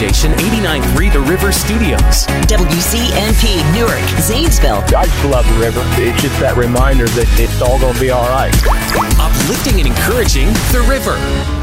station 89.3 The River Studios. WCNP, Newark, Zanesville. I just love the river. It's just that reminder that it's all going to be all right. Uplifting and encouraging The River.